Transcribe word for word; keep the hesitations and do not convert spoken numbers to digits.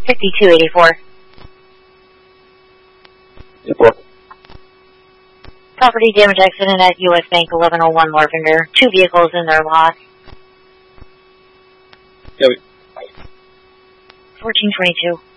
fifty-two eighty-four. eighty-four. Property damage accident at U S Bank eleven oh one Lavender. Two vehicles in their lot. Yeah, we... fourteen twenty-two.